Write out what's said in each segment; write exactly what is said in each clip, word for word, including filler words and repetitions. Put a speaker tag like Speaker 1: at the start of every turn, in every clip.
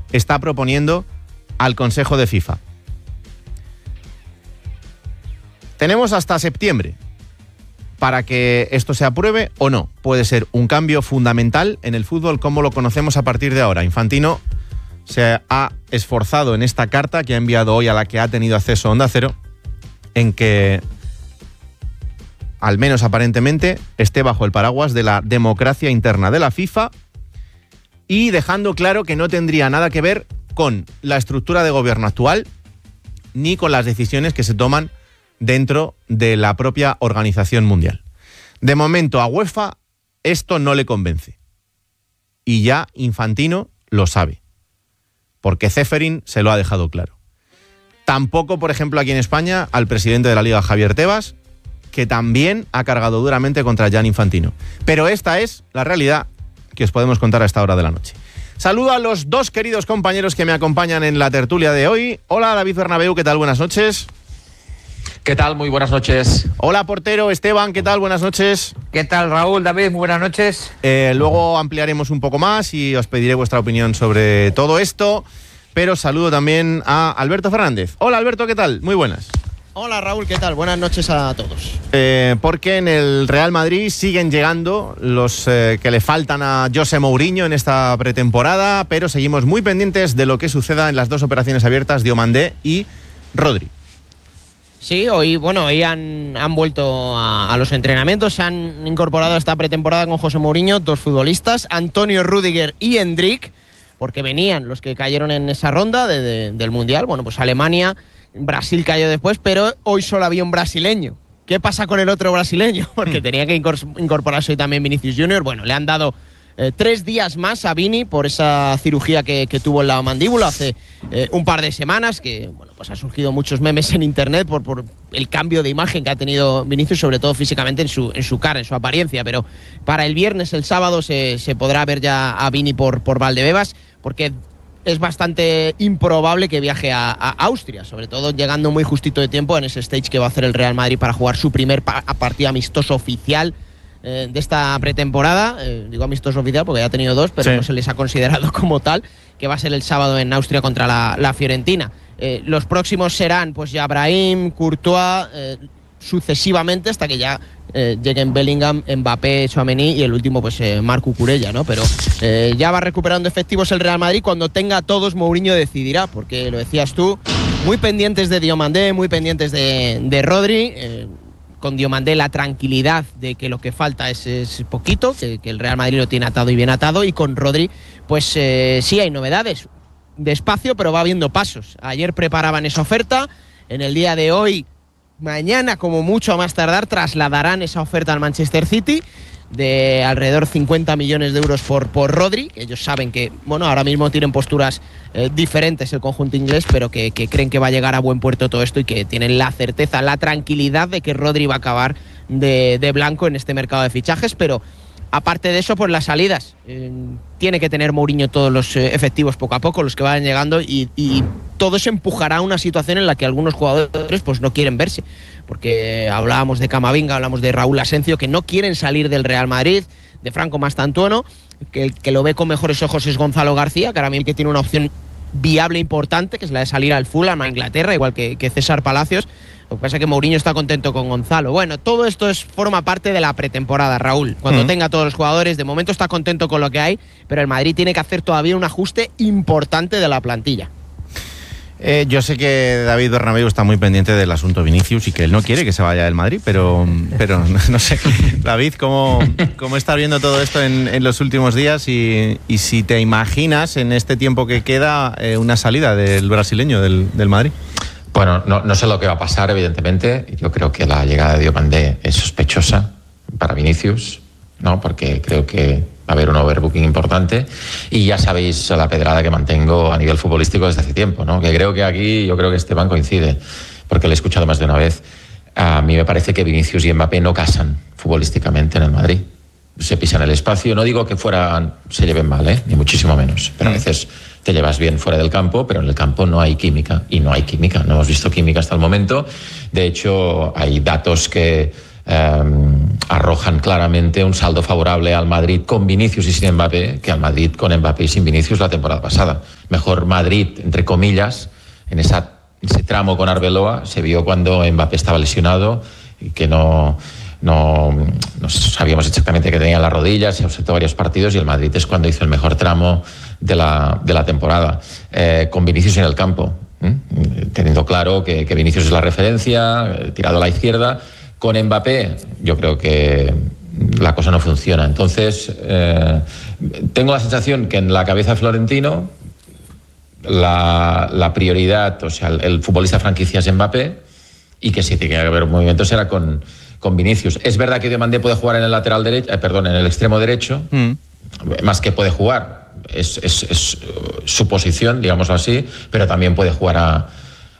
Speaker 1: está proponiendo al Consejo de FIFA. Tenemos hasta septiembre para que esto se apruebe o no. Puede ser un cambio fundamental en el fútbol como lo conocemos a partir de ahora. Infantino se ha esforzado en esta carta que ha enviado hoy a la que ha tenido acceso Onda Cero en que, al menos aparentemente, esté bajo el paraguas de la democracia interna de la FIFA y dejando claro que no tendría nada que ver con la estructura de gobierno actual ni con las decisiones que se toman dentro de la propia organización mundial. De momento a UEFA esto no le convence. Y ya Infantino lo sabe. Porque Ceferin se lo ha dejado claro. Tampoco, por ejemplo, aquí en España, al presidente de la Liga, Javier Tebas, que también ha cargado duramente contra Gianni Infantino. Pero esta es la realidad que os podemos contar a esta hora de la noche. Saludo a los dos queridos compañeros que me acompañan en la tertulia de hoy. Hola, David Bernabéu, ¿qué tal? Buenas noches.
Speaker 2: ¿Qué tal? Muy buenas noches.
Speaker 1: Hola, portero Esteban, ¿qué tal? Buenas noches.
Speaker 3: ¿Qué tal, Raúl? David, muy buenas noches.
Speaker 1: Eh, luego ampliaremos un poco más y os pediré vuestra opinión sobre todo esto, pero saludo también a Alberto Fernández. Hola, Alberto, ¿qué tal? Muy buenas.
Speaker 4: Hola, Raúl, ¿qué tal? Buenas noches a todos.
Speaker 1: Eh, porque en el Real Madrid siguen llegando los eh, que le faltan a José Mourinho en esta pretemporada, pero seguimos muy pendientes de lo que suceda en las dos operaciones abiertas, Diomandé y Rodri.
Speaker 4: Sí, hoy, bueno, hoy han, han vuelto a, a los entrenamientos, se han incorporado a esta pretemporada con José Mourinho dos futbolistas, Antonio Rüdiger y Endrick, porque venían los que cayeron en esa ronda de, de, del Mundial. Bueno, pues Alemania, Brasil cayó después, pero hoy solo había un brasileño. ¿Qué pasa con el otro brasileño? Porque tenía que incorporarse hoy también Vinicius Junior. Bueno, le han dado Eh, tres días más a Vini por esa cirugía que, que tuvo en la mandíbula hace eh, un par de semanas, que bueno, pues ha surgido muchos memes en internet por, por el cambio de imagen que ha tenido Vinicius, sobre todo físicamente en su, en su cara, en su apariencia. Pero para el viernes, el sábado, se, se podrá ver ya a Vini por, por Valdebebas, porque es bastante improbable que viaje a, a Austria, sobre todo llegando muy justito de tiempo en ese stage que va a hacer el Real Madrid para jugar su primer pa- partido amistoso oficial de esta pretemporada. Eh, digo amistoso oficial porque ya ha tenido dos, pero sí, no se les ha considerado como tal, que va a ser el sábado en Austria contra la, la Fiorentina. Eh, los próximos serán pues ya Brahim, Courtois, eh, sucesivamente hasta que ya eh, lleguen Bellingham, Mbappé, Tchouaméni y el último pues eh, Marc Cucurella, ¿no? Pero eh, ya va recuperando efectivos el Real Madrid. Cuando tenga a todos, Mourinho decidirá, porque lo decías tú, muy pendientes de Diomandé, muy pendientes de, de Rodri. eh, Con Diomandé la tranquilidad de que lo que falta es, es poquito, que, que el Real Madrid lo tiene atado y bien atado, y con Rodri pues eh, sí hay novedades, despacio pero va habiendo pasos. Ayer preparaban esa oferta, en el día de hoy, mañana como mucho a más tardar, trasladarán esa oferta al Manchester City de alrededor cincuenta millones de euros por, por Rodri. Ellos saben que, bueno, ahora mismo tienen posturas eh, diferentes el conjunto inglés, pero que, que creen que va a llegar a buen puerto todo esto y que tienen la certeza, la tranquilidad de que Rodri va a acabar de, de blanco en este mercado de fichajes. Pero aparte de eso, pues las salidas. Eh, tiene que tener Mourinho todos los eh, efectivos poco a poco, los que vayan llegando, y, y todo eso empujará a una situación en la que algunos jugadores pues no quieren verse. Porque hablábamos de Camavinga, hablamos de Raúl Asencio, que no quieren salir del Real Madrid, de Franco Mastantuono, que el que lo ve con mejores ojos es Gonzalo García, que ahora mismo que tiene una opción viable importante, que es la de salir al Fulham, a Inglaterra, igual que, que César Palacios. Lo que pasa es que Mourinho está contento con Gonzalo. Bueno, todo esto es, forma parte de la pretemporada, Raúl. Cuando uh-huh. tenga todos los jugadores, de momento está contento con lo que hay, pero el Madrid tiene que hacer todavía un ajuste importante de la plantilla.
Speaker 1: Eh, yo sé que David Bernabéu está muy pendiente del asunto Vinicius y que él no quiere que se vaya del Madrid, pero, pero no sé. David, ¿cómo, cómo estás viendo todo esto en, en los últimos días? Y, y si te imaginas en este tiempo que queda eh, una salida del brasileño del, del Madrid.
Speaker 2: Bueno, no, no sé lo que va a pasar, evidentemente. Yo creo que la llegada de Diomandé es sospechosa para Vinicius, ¿no? Porque creo que va a haber un overbooking importante, y ya sabéis la pedrada que mantengo a nivel futbolístico desde hace tiempo, ¿no? Que creo que aquí, yo creo que Esteban coincide, porque lo he escuchado más de una vez. A mí me parece que Vinicius y Mbappé no casan futbolísticamente en el Madrid. Se pisan el espacio. No digo que fuera se lleven mal, ¿eh? Ni muchísimo menos, pero a veces te llevas bien fuera del campo, pero en el campo no hay química, y no hay química, no hemos visto química hasta el momento. De hecho, hay datos que eh, arrojan claramente un saldo favorable al Madrid con Vinicius y sin Mbappé que al Madrid con Mbappé y sin Vinicius la temporada pasada. Mejor Madrid, entre comillas, en esa, ese tramo con Arbeloa se vio cuando Mbappé estaba lesionado y que no... No, no sabíamos exactamente qué tenía en las rodillas, se ausentó varios partidos y el Madrid es cuando hizo el mejor tramo de la, de la temporada, eh, con Vinicius en el campo, ¿eh? teniendo claro que, que Vinicius es la referencia, eh, tirado a la izquierda. Con Mbappé yo creo que la cosa no funciona. Entonces, eh, tengo la sensación que en la cabeza de Florentino la, la prioridad, o sea, el, el futbolista franquicia es Mbappé y que si tiene que haber movimientos será con con Vinicius. Es verdad que Diomandé puede jugar en el lateral derecho, eh, perdón, en el extremo derecho, mm. más que puede jugar, es, es, es su posición, digámoslo así, pero también puede jugar a,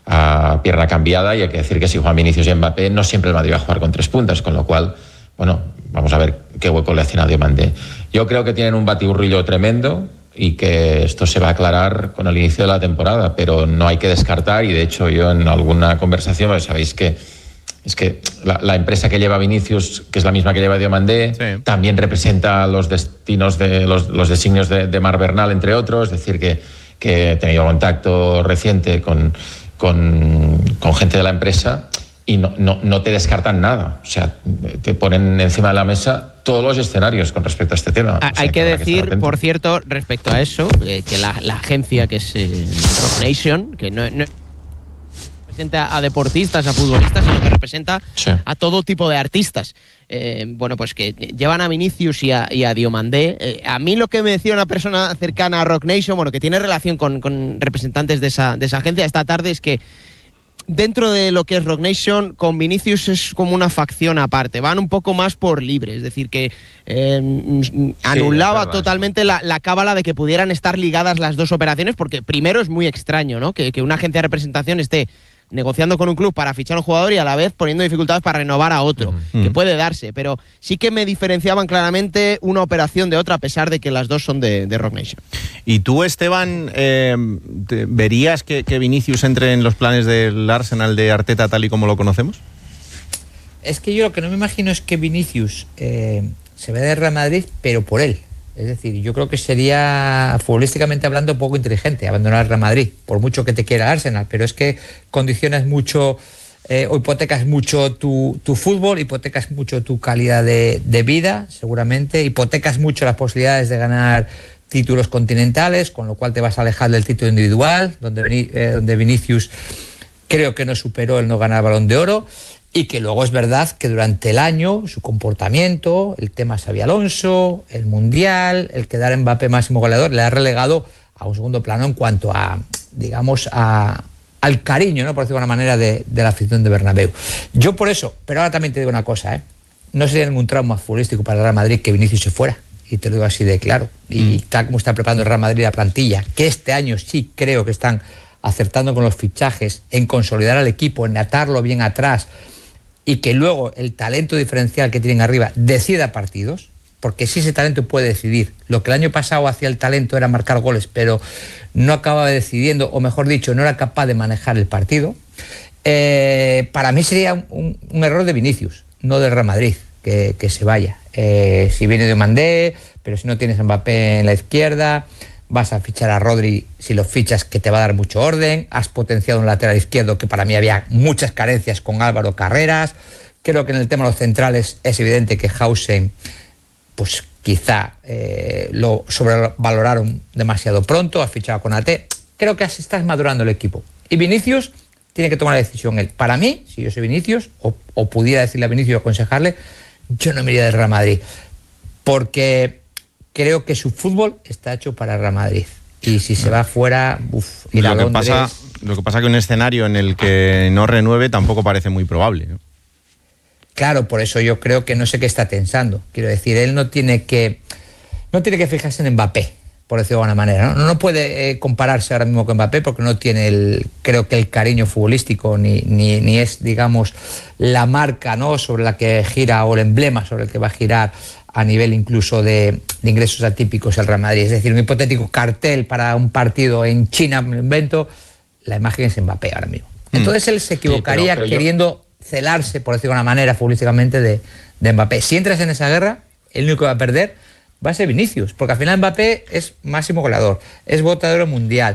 Speaker 2: a pierna cambiada y hay que decir que si juegan Vinicius y Mbappé, no siempre el Madrid va a jugar con tres puntas, con lo cual, bueno, vamos a ver qué hueco le hacen a Diomandé. Yo creo que tienen un batiburrillo tremendo y que esto se va a aclarar con el inicio de la temporada, pero no hay que descartar, y de hecho yo en alguna conversación, pues sabéis que es que la, la empresa que lleva Vinicius, que es la misma que lleva Diomandé, sí, también representa los destinos de los, los designios de, de Marc Bernal, entre otros. Es decir, que, que he tenido contacto reciente con, con, con gente de la empresa y no, no, no te descartan nada. O sea, te ponen encima de la mesa todos los escenarios con respecto a este tema.
Speaker 4: Ah,
Speaker 2: o sea,
Speaker 4: hay que, que decir,
Speaker 2: que
Speaker 4: por cierto, respecto a eso, eh, que la, la agencia que es eh, Rock Nation, que no, no representa a deportistas, a futbolistas, sino que representa sí. a todo tipo de artistas. Eh, bueno, pues que llevan a Vinicius y a, y a Diomandé. Eh, a mí lo que me decía una persona cercana a Rock Nation, bueno, que tiene relación con, con representantes de esa, de esa agencia esta tarde, es que dentro de lo que es Rock Nation, con Vinicius es como una facción aparte, van un poco más por libre, es decir, que eh, anulaba sí, totalmente la, la cábala de que pudieran estar ligadas las dos operaciones, porque primero es muy extraño, ¿no? Que, que una agencia de representación esté negociando con un club para fichar a un jugador y a la vez poniendo dificultades para renovar a otro, uh-huh. que puede darse, pero sí que me diferenciaban claramente una operación de otra, a pesar de que las dos son de, de Rock Nation.
Speaker 1: ¿Y tú, Esteban, eh, verías que, que Vinicius entre en los planes del Arsenal de Arteta tal y como lo conocemos?
Speaker 3: Es que yo lo que no me imagino es que Vinicius eh, se vaya de Real Madrid, pero por él. Es decir, yo creo que sería, futbolísticamente hablando, poco inteligente abandonar el Real Madrid, por mucho que te quiera Arsenal, pero es que condicionas mucho eh, o hipotecas mucho tu, tu fútbol, hipotecas mucho tu calidad de, de vida, seguramente, hipotecas mucho las posibilidades de ganar títulos continentales, con lo cual te vas a alejar del título individual, donde, eh, donde Vinicius creo que no superó el no ganar Balón de Oro. Y que luego es verdad que durante el año su comportamiento, el tema Xabi Alonso, el Mundial, el quedar en Mbappé máximo goleador, le ha relegado a un segundo plano en cuanto a, digamos, a, al cariño, ¿no? Por decirlo de alguna manera, de, de la afición de Bernabéu. Yo por eso, pero ahora también te digo una cosa, ¿eh? No sería ningún trauma futbolístico para el Real Madrid que Vinicius se fuera, y te lo digo así de claro. Y mm. tal como está preparando el Real Madrid la plantilla, que este año sí creo que están acertando con los fichajes, en consolidar al equipo, en atarlo bien atrás, y que luego el talento diferencial que tienen arriba decida partidos, porque sí, ese talento puede decidir. Lo que el año pasado hacía el talento era marcar goles, pero no acababa decidiendo, o mejor dicho, no era capaz de manejar el partido. Eh, para mí sería un, un error de Vinicius, no del Real Madrid, que, que se vaya. Eh, si viene Diomandé, pero si no tienes a Mbappé en la izquierda, vas a fichar a Rodri, si lo fichas, que te va a dar mucho orden. Has potenciado un lateral izquierdo que para mí había muchas carencias con Álvaro Carreras. Creo que en el tema de los centrales es evidente que Hausen, pues quizá eh, lo sobrevaloraron demasiado pronto. Has fichado con A T. Creo que así estás madurando el equipo. Y Vinicius tiene que tomar la decisión él. Para mí, si yo soy Vinicius, o, o pudiera decirle a Vinicius y aconsejarle, yo no me iría del Real Madrid. Porque creo que su fútbol está hecho para Real Madrid. Y si se va fuera, uff, ir a Londres.
Speaker 1: Lo que pasa, lo que pasa que un escenario en el que no renueve tampoco parece muy probable, ¿no?
Speaker 3: Claro, por eso yo creo que no sé qué está pensando. Quiero decir, él no tiene que no tiene que fijarse en Mbappé, por decirlo de alguna manera. No, no puede eh, compararse ahora mismo con Mbappé porque no tiene el, creo que el cariño futbolístico ni, ni, ni es, digamos, la marca, ¿no?, sobre la que gira, o el emblema sobre el que va a girar a nivel incluso de, de ingresos atípicos el Real Madrid. Es decir, un hipotético cartel para un partido en China, me lo invento, la imagen es Mbappé ahora mismo. Entonces él se equivocaría sí, pero, pero queriendo celarse, por decirlo de una manera, futbolísticamente de, de Mbappé. Si entras en esa guerra, el único que va a perder va a ser Vinicius, porque al final Mbappé es máximo goleador, es bota de oro mundial,